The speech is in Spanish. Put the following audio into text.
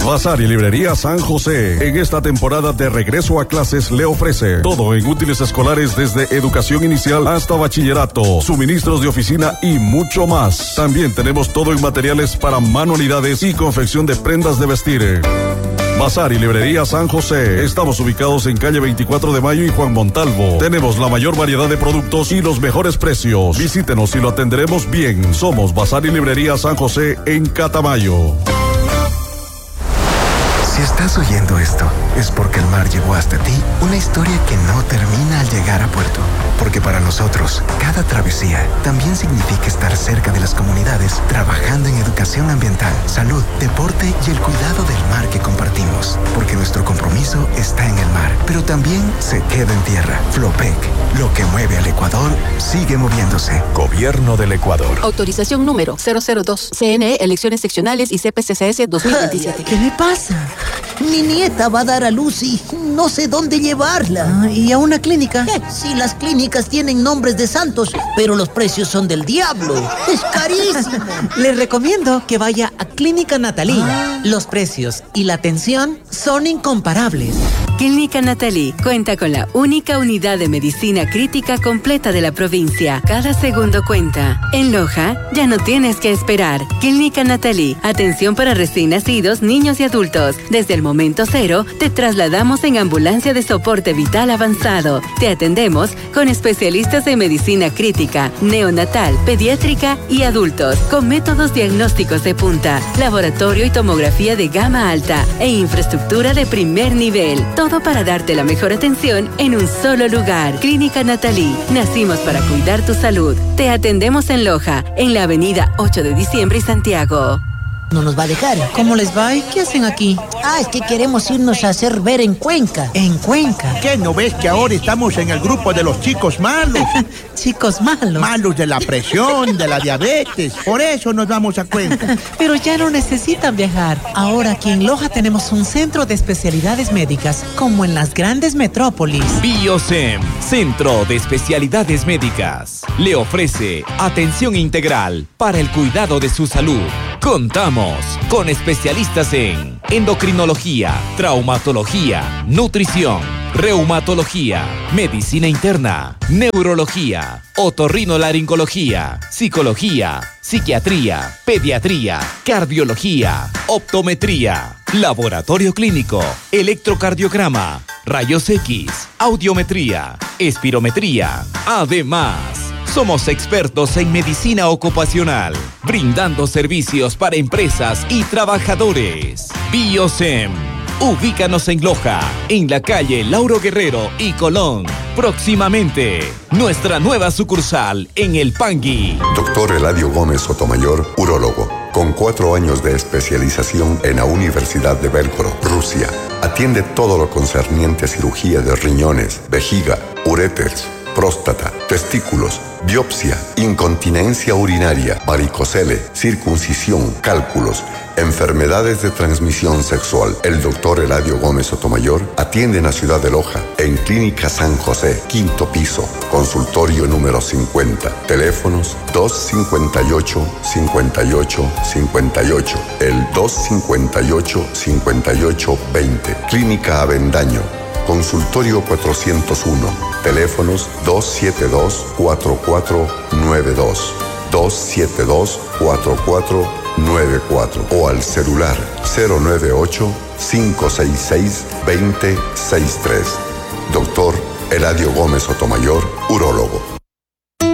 Bazar y Librería San José. En esta temporada de regreso a clases le ofrece todo en útiles escolares desde educación inicial hasta bachillerato, suministros de oficina y mucho más. También tenemos todo en materiales para manualidades y confección de prendas de vestir. Bazar y Librería San José. Estamos ubicados en calle 24 de Mayo y Juan Montalvo. Tenemos la mayor variedad de productos y los mejores precios. Visítenos y lo atenderemos bien. Somos Bazar y Librería San José en Catamayo. Si estás oyendo esto, es porque el mar llevó hasta ti una historia que no termina al llegar a puerto. Porque para nosotros, cada travesía también significa estar cerca de las comunidades, trabajando en educación ambiental, salud, deporte y el cuidado del mar que compartimos. Porque nuestro compromiso está en el mar, pero también se queda en tierra. Flopec, lo que mueve al Ecuador, sigue moviéndose. Gobierno del Ecuador. Autorización número 002. CNE, elecciones seccionales y CPCCS 2027. ¿Qué le pasa? Mi nieta va a dar a luz y no sé dónde llevarla. ¿Y a una clínica? Sí, las clínicas tienen nombres de santos, pero los precios son del diablo. Es carísimo. Le recomiendo que vaya a Clínica Natalí. Los precios y la atención son incomparables. Clínica Natalí cuenta con la única unidad de medicina crítica completa de la provincia. Cada segundo cuenta. En Loja ya no tienes que esperar. Clínica Natalí, atención para recién nacidos, niños y adultos. Desde el momento cero, te trasladamos en ambulancia de soporte vital avanzado. Te atendemos con especialistas en medicina crítica, neonatal, pediátrica y adultos, con métodos diagnósticos de punta, laboratorio y tomografía de gama alta e infraestructura de primer nivel. Todo para darte la mejor atención en un solo lugar. Clínica Natalí. Nacimos para cuidar tu salud. Te atendemos en Loja, en la avenida 8 de Diciembre y Santiago. No nos va a dejar. ¿Cómo les va y qué hacen aquí? Es que queremos irnos a hacer ver en Cuenca. ¿En Cuenca? ¿Qué no ves que ahora estamos en el grupo de los chicos malos? ¿Chicos malos? Malos de la presión, de la diabetes. Por eso nos vamos a Cuenca. Pero ya no necesitan viajar. Ahora aquí en Loja tenemos un centro de especialidades médicas, como en las grandes metrópolis. Biosem, Centro de Especialidades Médicas. Le ofrece atención integral para el cuidado de su salud. Contamos con especialistas en endocrinología, traumatología, nutrición, reumatología, medicina interna, neurología, otorrinolaringología, psicología, psiquiatría, pediatría, cardiología, optometría, laboratorio clínico, electrocardiograma, rayos X, audiometría, espirometría. Además, somos expertos en medicina ocupacional, brindando servicios para empresas y trabajadores. Biosem. Ubícanos en Loja, en la calle Lauro Guerrero y Colón. Próximamente, nuestra nueva sucursal en El Pangui. Doctor Eladio Gómez Sotomayor, urólogo, con 4 años de especialización en la Universidad de Belgorod, Rusia. Atiende todo lo concerniente a cirugía de riñones, vejiga, uréteres, próstata, testículos, biopsia, incontinencia urinaria, varicocele, circuncisión, cálculos, enfermedades de transmisión sexual. El doctor Eladio Gómez Sotomayor atiende en la ciudad de Loja, en Clínica San José, 5º piso, consultorio número 50. Teléfonos 258-58-58, el 258-58-20. Clínica Avendaño, consultorio 401, teléfonos 272-4492, 272-4494 o al celular 098-566-2063. Doctor Eladio Gómez Sotomayor, urólogo.